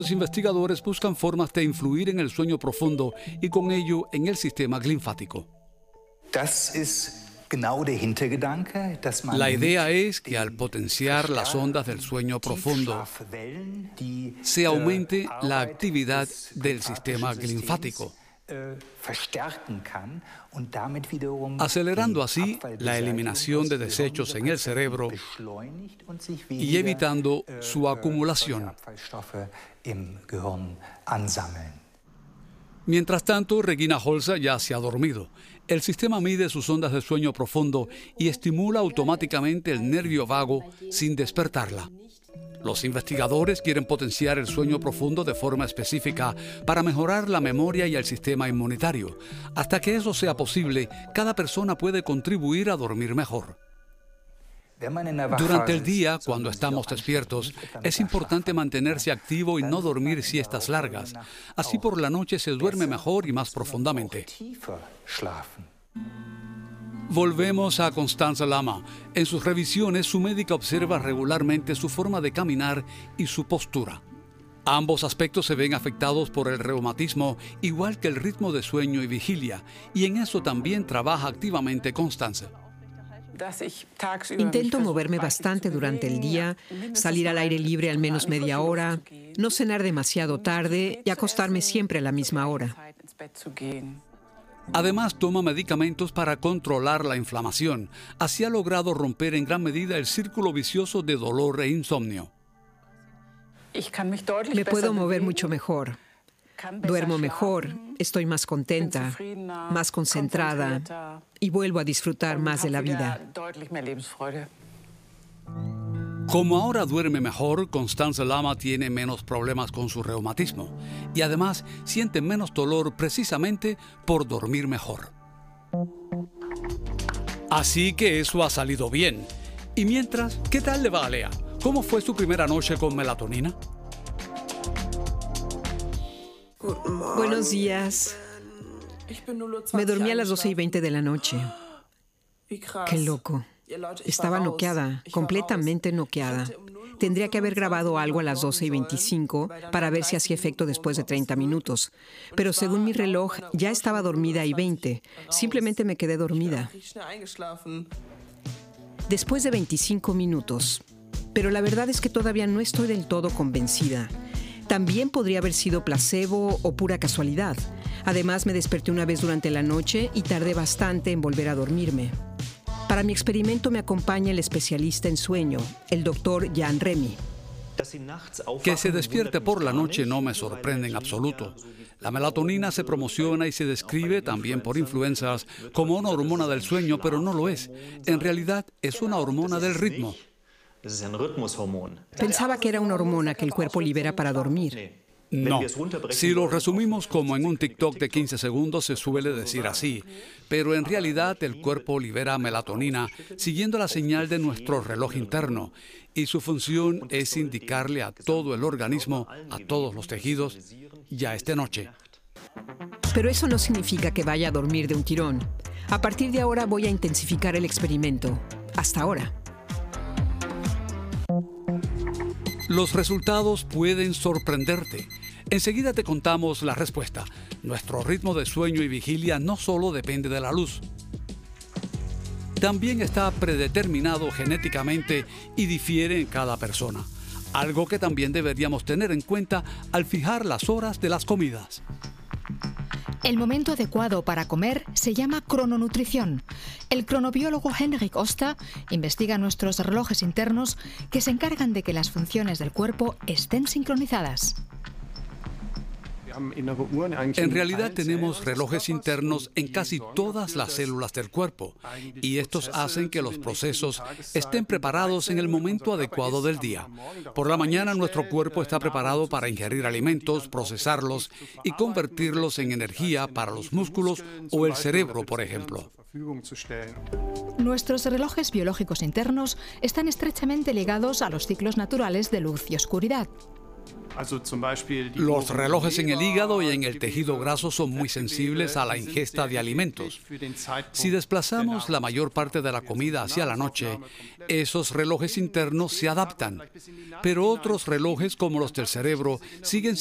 Los investigadores buscan formas de influir en el sueño profundo y con ello en el sistema linfático. La idea es que al potenciar las ondas del sueño profundo, se aumente la actividad del sistema linfático, acelerando así la eliminación de desechos en el cerebro y evitando su acumulación. Mientras tanto, Regina Holzer ya se ha dormido. El sistema mide sus ondas de sueño profundo y estimula automáticamente el nervio vago sin despertarla. Los investigadores quieren potenciar el sueño profundo de forma específica para mejorar la memoria y el sistema inmunitario. Hasta que eso sea posible, cada persona puede contribuir a dormir mejor. Durante el día, cuando estamos despiertos, es importante mantenerse activo y no dormir siestas largas. Así por la noche se duerme mejor y más profundamente. Volvemos a Constanze Lama. En sus revisiones, su médica observa regularmente su forma de caminar y su postura. Ambos aspectos se ven afectados por el reumatismo, igual que el ritmo de sueño y vigilia, y en eso también trabaja activamente Constanze. Intento moverme bastante durante el día, salir al aire libre al menos media hora, no cenar demasiado tarde y acostarme siempre a la misma hora. Además, toma medicamentos para controlar la inflamación. Así ha logrado romper en gran medida el círculo vicioso de dolor e insomnio. Me puedo mover mucho mejor. Duermo mejor, estoy más contenta, más concentrada y vuelvo a disfrutar más de la vida. Como ahora duerme mejor, Constanze Lama tiene menos problemas con su reumatismo y además siente menos dolor precisamente por dormir mejor. Así que eso ha salido bien. Y mientras, ¿qué tal le va a Lea? ¿Cómo fue su primera noche con melatonina? Buenos días. Me dormí a las 12:20 de la noche. Qué loco. Estaba noqueada, completamente noqueada. Tendría que haber grabado algo a las 12:25 para ver si hacía efecto después de 30 minutos. Pero según mi reloj, ya estaba dormida y 20. Simplemente me quedé dormida. Después de 25 minutos. Pero la verdad es que todavía no estoy del todo convencida. También podría haber sido placebo o pura casualidad. Además, me desperté una vez durante la noche y tardé bastante en volver a dormirme. Para mi experimento me acompaña el especialista en sueño, el doctor Jan Remy. Que se despierte por la noche no me sorprende en absoluto. La melatonina se promociona y se describe también por influencers como una hormona del sueño, pero no lo es. En realidad es una hormona del ritmo. Pensaba que era una hormona que el cuerpo libera para dormir. No. Si lo resumimos como en un TikTok de 15 segundos, se suele decir así. Pero en realidad el cuerpo libera melatonina siguiendo la señal de nuestro reloj interno. Y su función es indicarle a todo el organismo, a todos los tejidos, ya es de noche. Pero eso no significa que vaya a dormir de un tirón. A partir de ahora voy a intensificar el experimento. Hasta ahora. Los resultados pueden sorprenderte. Enseguida te contamos la respuesta. Nuestro ritmo de sueño y vigilia no solo depende de la luz. También está predeterminado genéticamente y difiere en cada persona. Algo que también deberíamos tener en cuenta al fijar las horas de las comidas. El momento adecuado para comer se llama crononutrición. El cronobiólogo Henrik Osta investiga nuestros relojes internos que se encargan de que las funciones del cuerpo estén sincronizadas. En realidad tenemos relojes internos en casi todas las células del cuerpo y estos hacen que los procesos estén preparados en el momento adecuado del día. Por la mañana nuestro cuerpo está preparado para ingerir alimentos, procesarlos y convertirlos en energía para los músculos o el cerebro, por ejemplo. Nuestros relojes biológicos internos están estrechamente ligados a los ciclos naturales de luz y oscuridad. Los relojes en el hígado y en el tejido graso son muy sensibles a la ingesta de alimentos. Si desplazamos la mayor parte de la comida hacia la noche, esos relojes internos se adaptan, pero otros relojes como los del cerebro siguen